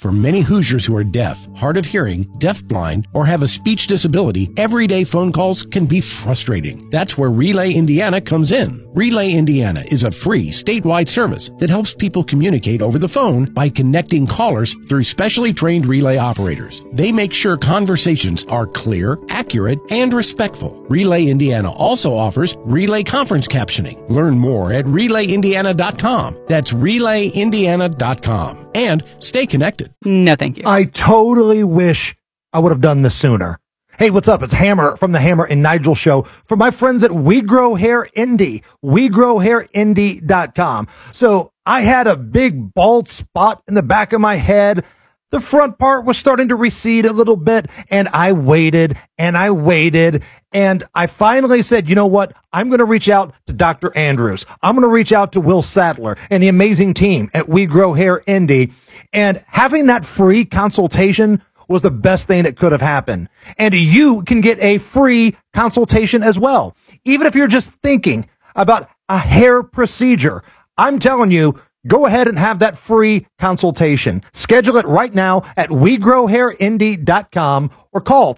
For many Hoosiers who are deaf, hard of hearing, deafblind, or have a speech disability, everyday phone calls can be frustrating. That's where Relay Indiana comes in. Relay Indiana is a free statewide service that helps people communicate over the phone by connecting callers through specially trained relay operators. They make sure conversations are clear, accurate, and respectful. Relay Indiana also offers relay conference captioning. Learn more at relayindiana.com. That's relayindiana.com. And stay connected. No, thank you. I totally wish I would have done this sooner. Hey, what's up? It's Hammer from the Hammer and Nigel Show for my friends at We Grow Hair Indie, WeGrowHairIndie.com. So I had a big bald spot in the back of my head. The front part was starting to recede a little bit, and I waited, and I finally said, you know what? I'm going to reach out to Dr. Andrews. I'm going to reach out to Will Sadler and the amazing team at We Grow Hair Indie. And having that free consultation was the best thing that could have happened. And you can get a free consultation as well. Even if you're just thinking about a hair procedure, I'm telling you, go ahead and have that free consultation. Schedule it right now at WeGrowHairIndie.com or call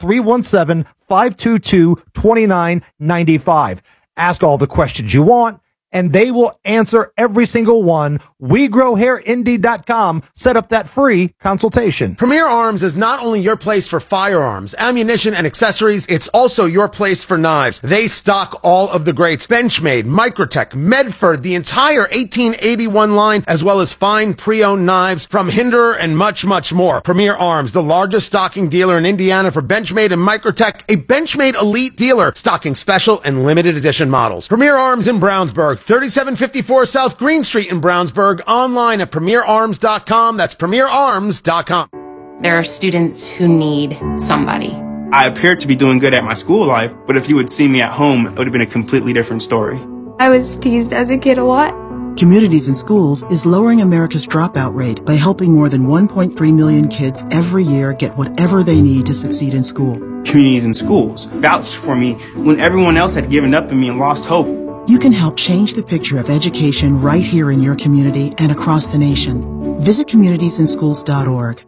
317-522-2995. Ask all the questions you want, and they will answer every single one. WeGrowHairIndie.com. Set up that free consultation. Premier Arms is not only your place for firearms, ammunition, and accessories, it's also your place for knives. They stock all of the greats: Benchmade, Microtech, Medford, the entire 1881 line, as well as fine pre-owned knives from Hinder and much, much more. Premier Arms, the largest stocking dealer in Indiana for Benchmade and Microtech, a Benchmade elite dealer stocking special and limited edition models. Premier Arms in Brownsburg, 3754 South Green Street in Brownsburg, online at premierarms.com. That's premierarms.com. There are students who need somebody. I appeared to be doing good at my school life, but if you would see me at home, it would have been a completely different story. I was teased as a kid a lot. Communities in Schools is lowering America's dropout rate by helping more than 1.3 million kids every year get whatever they need to succeed in school. Communities in Schools vouched for me when everyone else had given up on me and lost hope. You can help change the picture of education right here in your community and across the nation. Visit communitiesandschools.org.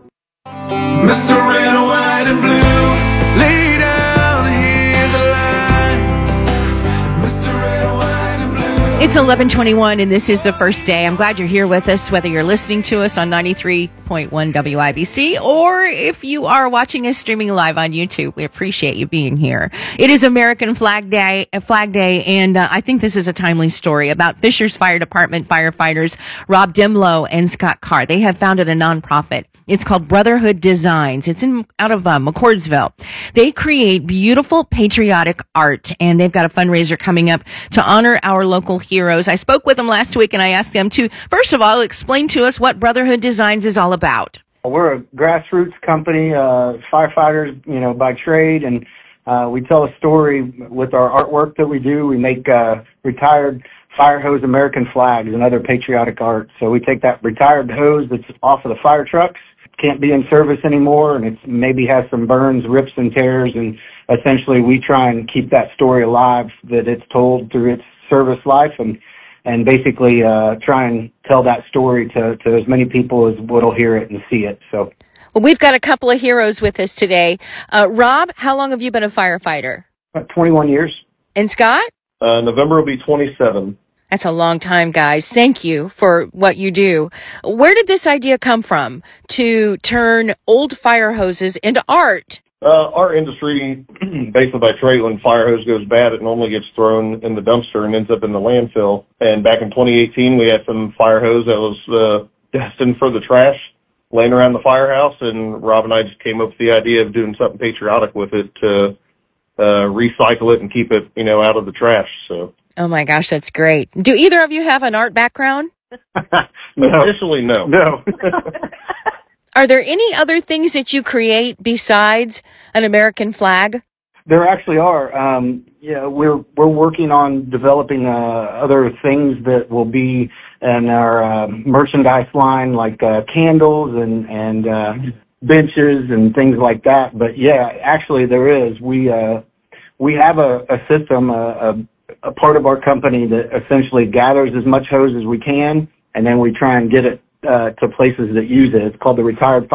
Mr. Red, White, and Blue, lay down, here's a line. Mr. Red, White, and Blue. It's 11:21, and this is the first day. I'm glad you're here with us, whether you're listening to us on 93.1 WIBC or if you are watching us streaming live on YouTube. We appreciate you being here. It is American Flag Day, and I think this is a timely story about Fishers Fire Department firefighters Rob Dimlow and Scott Carr. They have founded a nonprofit. It's called Brotherhood Designs. It's out of McCordsville. They create beautiful patriotic art, and they've got a fundraiser coming up to honor our local heroes. I spoke with them last week, and I asked them to, first of all, explain to us what Brotherhood Designs is all about. We're a grassroots company, firefighters, by trade, and we tell a story with our artwork that we do. We make retired fire hose American flags and other patriotic art. So we take that retired hose that's off of the fire trucks, can't be in service anymore, and it's maybe has some burns, rips, and tears, and essentially we try and keep that story alive that it's told through its service life, and basically try and tell that story to as many people as will hear it and see it. So, well, we've got a couple of heroes with us today. Rob, how long have you been a firefighter? About 21 years. And Scott? November will be 27. That's a long time, guys. Thank you for what you do. Where did this idea come from to turn old fire hoses into art? Our industry, basically by trade, when fire hose goes bad, it normally gets thrown in the dumpster and ends up in the landfill. And back in 2018, we had some fire hose that was destined for the trash laying around the firehouse, and Rob and I just came up with the idea of doing something patriotic with it to recycle it and keep it, out of the trash. So. Oh my gosh, that's great. Do either of you have an art background? No. Officially, no. No. Are there any other things that you create besides an American flag? There actually are. We're working on developing other things that will be in our merchandise line, like candles and benches and things like that. But yeah, actually there is. We have a system, a part of our company that essentially gathers as much hose as we can, and then we try and get it to places that use it. It's called the Retired